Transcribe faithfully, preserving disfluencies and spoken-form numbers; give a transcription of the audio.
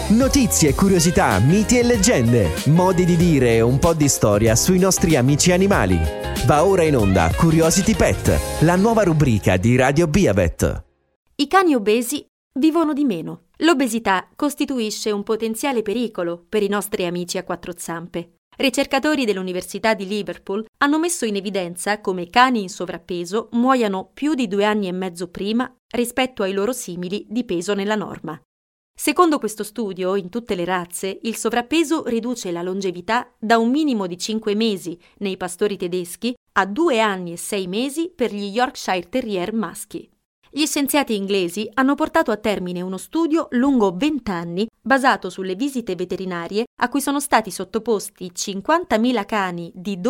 Notizie, curiosità, miti e leggende, modi di dire e un po' di storia sui nostri amici animali. Va ora in onda Curiosity Pet, la nuova rubrica di Radio Beavet. I cani obesi vivono di meno. L'obesità costituisce un potenziale pericolo per i nostri amici a quattro zampe. Ricercatori dell'Università di Liverpool hanno messo in evidenza come cani in sovrappeso muoiano più di due anni e mezzo prima rispetto ai loro simili di peso nella norma. Secondo questo studio, in tutte le razze, il sovrappeso riduce la longevità da un minimo di cinque mesi nei pastori tedeschi a due anni e sei mesi per gli Yorkshire Terrier maschi. Gli scienziati inglesi hanno portato a termine uno studio lungo venti anni basato sulle visite veterinarie a cui sono stati sottoposti cinquantamila cani di